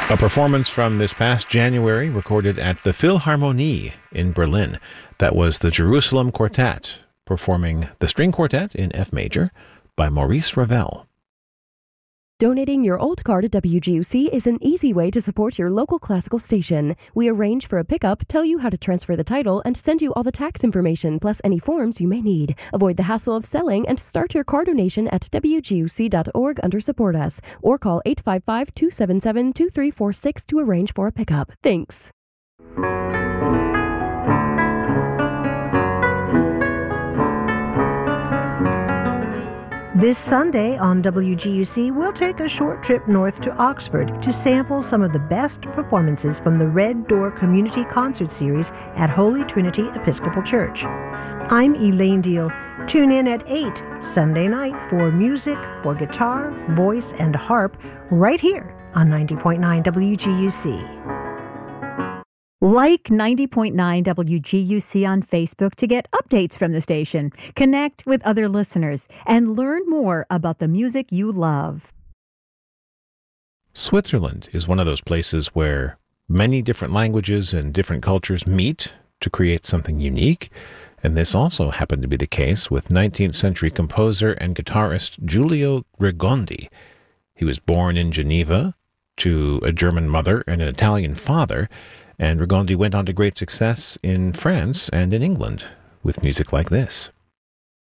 A performance from this past January recorded at the Philharmonie in Berlin. That was the Jerusalem Quartet performing the String Quartet in F major by Maurice Ravel. Donating your old car to WGUC is an easy way to support your local classical station. We arrange for a pickup, tell you how to transfer the title, and send you all the tax information, plus any forms you may need. Avoid the hassle of selling and start your car donation at WGUC.org under Support Us, or call 855-277-2346 to arrange for a pickup. Thanks. This Sunday on WGUC, we'll take a short trip north to Oxford to sample some of the best performances from the Red Door Community Concert Series at Holy Trinity Episcopal Church. I'm Elaine Deal. Tune in at 8 Sunday night for music for guitar, voice, and harp right here on 90.9 WGUC. Like 90.9 WGUC on Facebook to get updates from the station, connect with other listeners, and learn more about the music you love. Switzerland is one of those places where many different languages and different cultures meet to create something unique, and this also happened to be the case with 19th century composer and guitarist Giulio Regondi. He was born in Geneva to a German mother and an Italian father, and Regondi went on to great success in France and in England with music like this.